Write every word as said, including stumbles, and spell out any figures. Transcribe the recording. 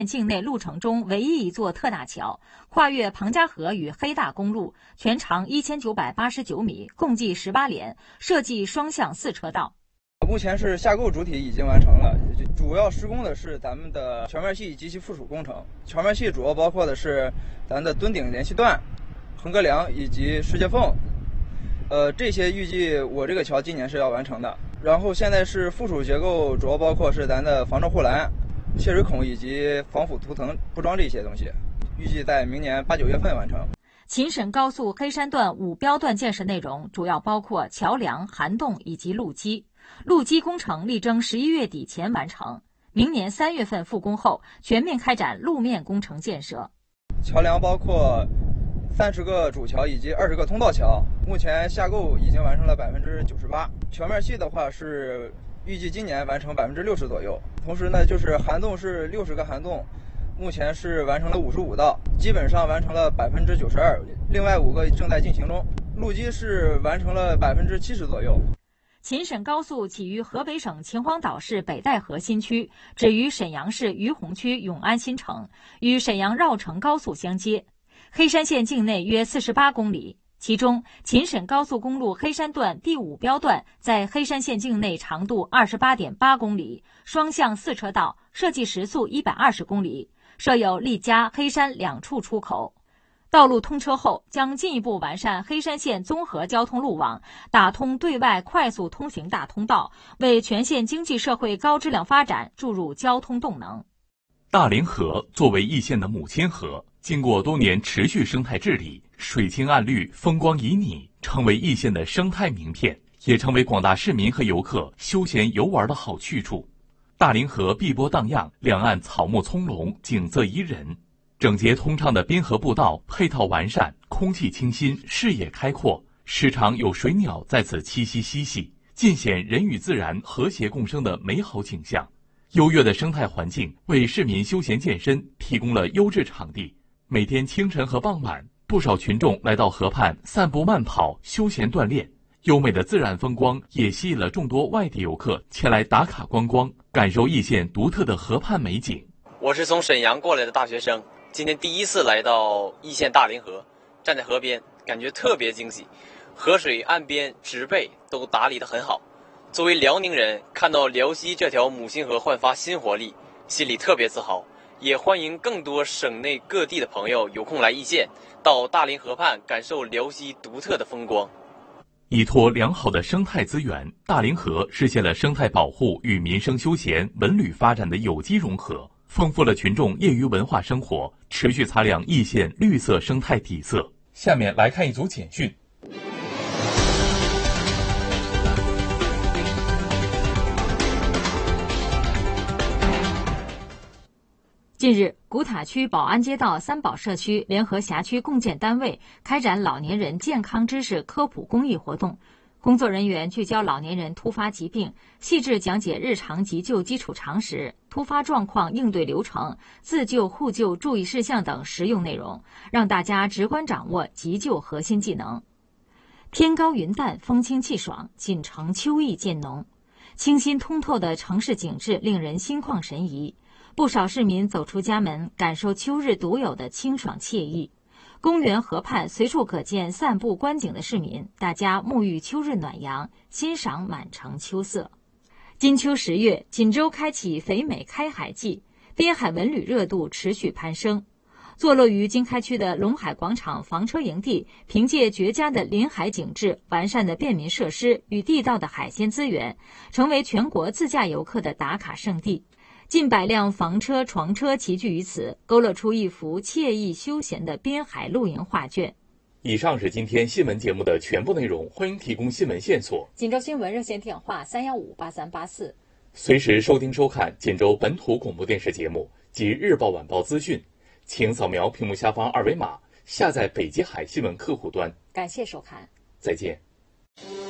境内路程中唯一一座特大桥，跨越庞家河与黑大公路，全长一千九百八十九米，共计十八连，设计双向四车道。 目前是下构主体已经完成了，主要施工的是咱们的桥面系及其附属工程。桥面系主要包括的是咱的墩顶联系段、横隔梁以及石阶缝，呃，这些预计我这个桥今年是要完成的。然后现在是附属结构，主要包括是咱的防震护栏、泄水孔以及防腐涂层铺装这些东西，预计在明年八九月份完成。 秦沈高速黑山段五标段建设内容主要包括桥梁、涵洞以及路基。路基工程力争十一月底前完成，明年三月份复工后全面开展路面工程建设。 桥梁包括三十个主桥以及二十个通道桥，目前下构已经完成了百分之九十八。桥面系的话是预计今年完成百分之六十左右。同时呢，就是涵洞是六十个涵洞，目前是完成了五十五道，基本上完成了百分之九十二，另外五个正在进行中。路基是完成了百分之七十左右。 秦沈高速起于河北省秦皇岛市北戴河新区，止于沈阳市于洪区永安新城，与沈阳绕城高速相接。黑山县境内约四十八公里，其中秦沈高速公路黑山段第五标段在黑山县境内长度 二十八点八公里，双向四车道，设计时速一百二十公里，设有丽嘉、黑山两处出口。道路通车后，将进一步完善黑山县综合交通路网，打通对外快速通行大通道，为全县经济社会高质量发展注入交通动能。 大凌河作为易县的母亲河，经过多年持续生态治理，水清岸绿，风光旖旎，成为易县的生态名片，也成为广大市民和游客休闲游玩的好去处。大凌河碧波荡漾，两岸草木葱茏，景色宜人。整洁通畅的滨河步道配套完善，空气清新，视野开阔，时常有水鸟在此栖息嬉戏，尽显人与自然和谐共生的美好景象。优越的生态环境为市民休闲健身提供了优质场地。每天清晨和傍晚，不少群众来到河畔散步慢跑，休闲锻炼。优美的自然风光也吸引了众多外地游客前来打卡观光，感受易县独特的河畔美景。 我是从沈阳过来的大学生，今天第一次来到易县大凌河，站在河边感觉特别惊喜，河水岸边植被都打理得很好。作为辽宁人，看到辽西这条母亲河焕发新活力，心里特别自豪。也欢迎更多省内各地的朋友有空来易县，到大凌河畔感受辽西独特的风光。 依托良好的生态资源，大凌河实现了生态保护与民生休闲文旅发展的有机融合，丰富了群众业余文化生活，持续擦亮易县绿色生态底色。下面来看一组简讯。 近日，古塔区宝安街道三宝社区联合辖区共建单位开展老年人健康知识科普公益活动，工作人员聚焦老年人突发疾病，细致讲解日常急救基础常识、突发状况应对流程、自救互救注意事项等实用内容，让大家直观掌握急救核心技能。天高云淡，风清气爽，锦城秋意渐浓，清新通透的城市景致令人心旷神怡。不少市民走出家门，感受秋日独有的清爽惬意。公园河畔随处可见散步观景的市民，大家沐浴秋日暖阳，欣赏满城秋色。金秋十月，锦州开启肥美开海季，滨海文旅热度持续攀升。坐落于经开区的龙海广场房车营地，凭借绝佳的临海景致、完善的便民设施与地道的海鲜资源，成为全国自驾游客的打卡胜地。近百辆房车、床车齐聚于此，勾勒出一幅惬意休闲的滨海露营画卷。 以上是今天新闻节目的全部内容，欢迎提供新闻线索。 锦州新闻热线电话三一五八三八四， 随时收听收看锦州本土广播电视节目及日报晚报资讯，请扫描屏幕下方二维码下载北极海新闻客户端。 感谢收看， 再见。